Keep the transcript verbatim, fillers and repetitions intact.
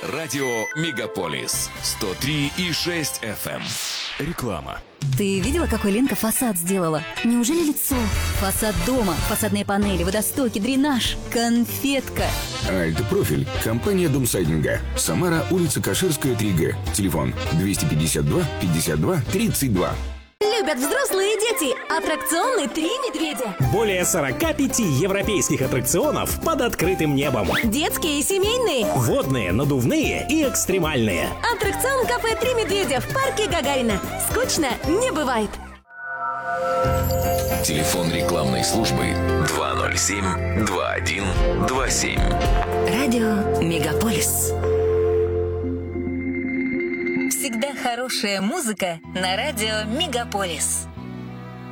Радио Мегаполис сто три и шесть эф эм. Реклама. Ты видела, какой Ленка фасад сделала? Неужели лицо? Фасад дома, фасадные панели, водостоки, дренаж, конфетка. Альт-профиль. Компания Домсайдинга. Самара, улица Каширская, три Г. Телефон двести пятьдесят два пятьдесят два тридцать два. Любят взрослые и дети. Аттракционы «Три медведя». Более сорока пяти европейских аттракционов под открытым небом. Детские и семейные. Водные, надувные и экстремальные. Аттракцион кафе «Три медведя» в парке Гагарина. Скучно не бывает. Телефон рекламной службы два ноль семь два один два семь. Радио Мегаполис. Всегда хорошая музыка на радио Мегаполис.